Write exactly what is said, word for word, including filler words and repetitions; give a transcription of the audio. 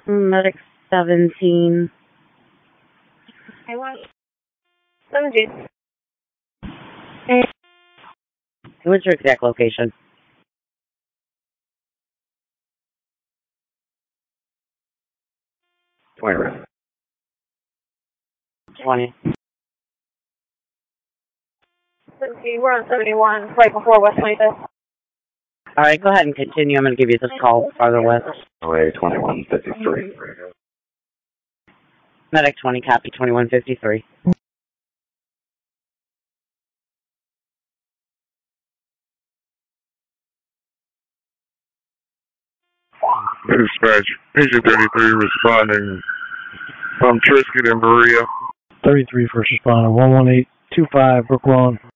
Medic seventeen. I want seventeen. What's your exact location? twenty. twenty. seventeen, we're on seventy-one, right before West twenty-fifth. All right, go ahead and continue. I'm going to give you this call farther west. Away twenty-one fifty-three. Medic twenty, copy twenty-one fifty-three. Dispatch, Agent thirty-three responding from Triscuit and Berea. thirty-three first responder, one one eight two five Brook Lawn.